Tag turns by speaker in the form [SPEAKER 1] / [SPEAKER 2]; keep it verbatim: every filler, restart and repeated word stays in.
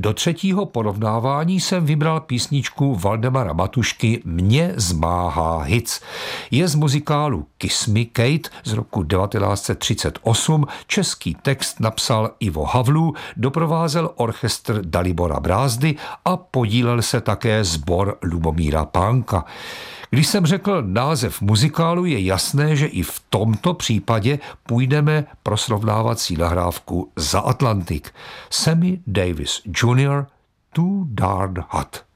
[SPEAKER 1] Do třetího porovnávání jsem vybral písničku Valdemara Matušky Mě zmáhá hic. Je z muzikálu Kiss Me Kate z roku devatenáct set třicet osm, český text napsal Ivo Havlů, doprovázel orchestr Dalibora Brázdy a podílel se také sbor Lubomíra Pánka. Když jsem řekl název muzikálu, je jasné, že i v tomto případě půjdeme pro srovnávací nahrávku za Atlantik. Sammy Davis junior Too Darn Hot.